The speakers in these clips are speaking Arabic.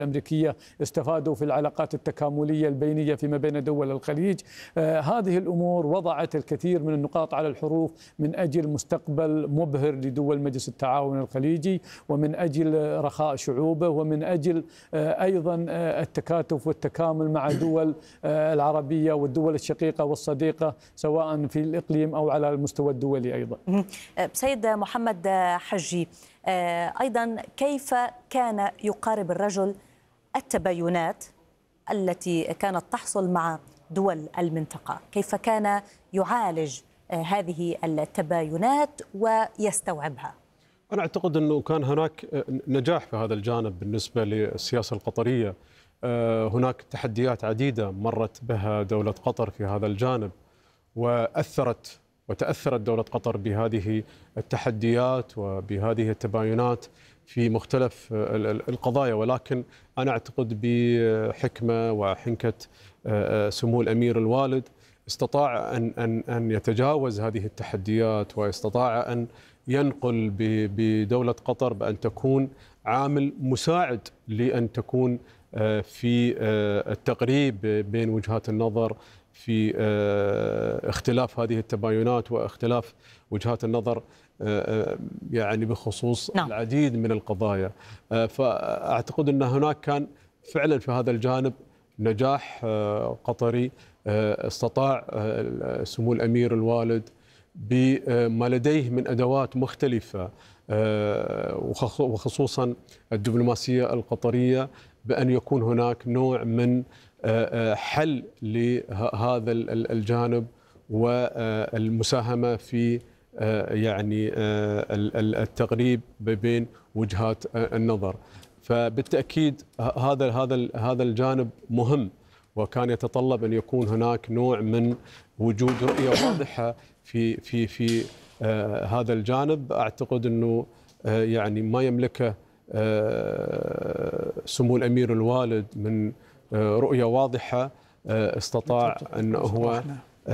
الأمريكية استفادوا في العلاقات التكاملية البينية فيما بين دول الخليج. هذه الأمور وضعت الكثير من النقاط على الحروف من أجل مستقبل مبهر لدول مجلس التعاون الخليجي، ومن أجل رخاء شعوبه، ومن أجل أيضا التكاتف والتكامل مع دول العربية والدول الشقيقة والصديقة سواء في الإقليم أو على المستوى الدولي أيضا. سيد محمد حجي، أيضا كيف كان يقارب الرجل التباينات التي كانت تحصل مع دول المنطقة؟ كيف كان يعالج هذه التباينات ويستوعبها؟ أنا أعتقد أنه كان هناك نجاح في هذا الجانب بالنسبة للسياسة القطرية. هناك تحديات عديدة مرت بها دولة قطر في هذا الجانب، وتأثرت دولة قطر بهذه التحديات وبهذه التباينات في مختلف القضايا، ولكن أنا أعتقد بحكمة وحنكة سمو الأمير الوالد استطاع أن يتجاوز هذه التحديات، واستطاع أن ينقل بدولة قطر بأن تكون عامل مساعد لأن تكون في التقريب بين وجهات النظر في اختلاف هذه التباينات واختلاف وجهات النظر يعني بخصوص العديد من القضايا. فأعتقد أن هناك كان فعلا في هذا الجانب نجاح قطري. استطاع سمو الأمير الوالد بما لديه من أدوات مختلفة وخصوصا الدبلوماسية القطرية بأن يكون هناك نوع من حل لهذا الجانب والمساهمة في يعني التقريب بين وجهات النظر. فبالتأكيد هذا الجانب مهم، وكان يتطلب أن يكون هناك نوع من وجود رؤية واضحة في هذا الجانب. أعتقد أنه يعني ما يملكه سمو الأمير الوالد من رؤية واضحة استطاع أن هو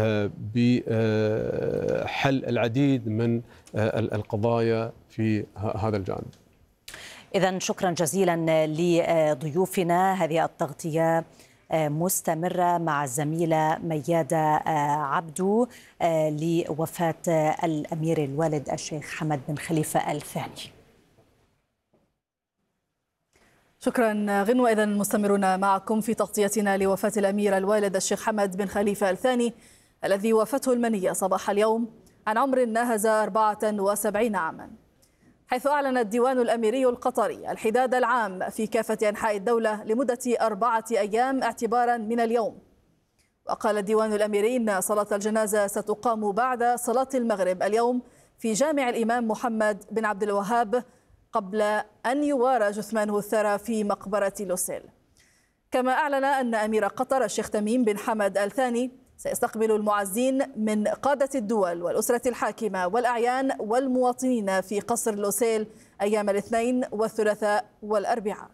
بحل العديد من القضايا في هذا الجانب. إذن شكرا جزيلا لضيوفنا. هذه التغطية مستمرة مع الزميلة ميادة عبدو لوفاة الأمير الوالد الشيخ حمد بن خليفة الثاني. شكرا غنوة. إذن مستمرون معكم في تغطيتنا لوفاة الأمير الوالد الشيخ حمد بن خليفة الثاني الذي وافته المنية صباح اليوم عن عمر ناهز 74 عاما، حيث أعلن الديوان الأميري القطري الحداد العام في كافة أنحاء الدولة لمدة 4 أيام اعتبارا من اليوم. وقال الديوان الأميري أن صلاة الجنازة ستقام بعد صلاة المغرب اليوم في جامع الإمام محمد بن عبد الوهاب قبل أن يوارى جثمانه الثرى في مقبرة لوسيل. كما أعلن أن أمير قطر الشيخ تميم بن حمد الثاني سيستقبل المعزين من قادة الدول والأسرة الحاكمة والأعيان والمواطنين في قصر لوسيل أيام الاثنين والثلاثاء والأربعاء.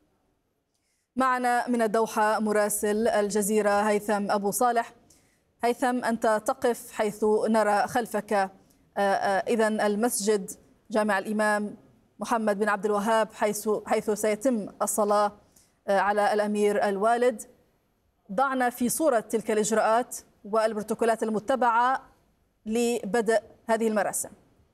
معنا من الدوحة مراسل الجزيرة هيثم أبو صالح. هيثم، أنت تقف حيث نرى خلفك إذن المسجد جامع الإمام محمد بن عبد الوهاب حيث سيتم الصلاة على الأمير الوالد. ضعنا في صورة تلك الإجراءات والبروتوكولات المتبعة لبدء هذه المراسم.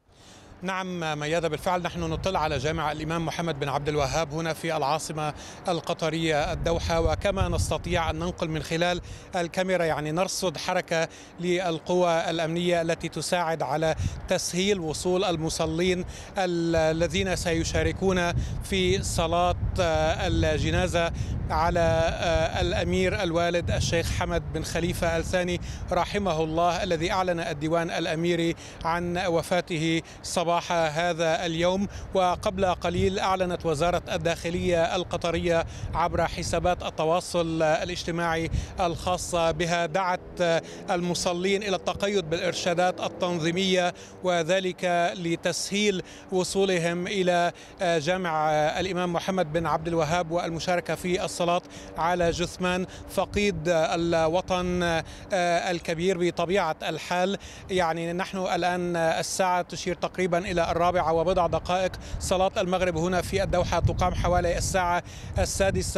نعم ميادة، بالفعل نحن نطل على جامع الإمام محمد بن عبد الوهاب هنا في العاصمة القطرية الدوحة، وكما نستطيع أن ننقل من خلال الكاميرا يعني نرصد حركة للقوى الأمنية التي تساعد على تسهيل وصول المصلين الذين سيشاركون في صلاة الجنازة على الأمير الوالد الشيخ حمد بن خليفة الثاني رحمه الله، الذي أعلن الديوان الأميري عن وفاته صباح هذا اليوم. وقبل قليل أعلنت وزارة الداخلية القطرية عبر حسابات التواصل الاجتماعي الخاصة بها دعت المصلين إلى التقيد بالإرشادات التنظيمية، وذلك لتسهيل وصولهم إلى جامع الإمام محمد بن عبد الوهاب والمشاركة في الصلاة على جثمان فقيد الوطن الكبير. بطبيعة الحال يعني نحن الآن الساعة تشير تقريبا إلى 4:15. صلاة المغرب هنا في الدوحة تقام حوالي الساعة 6.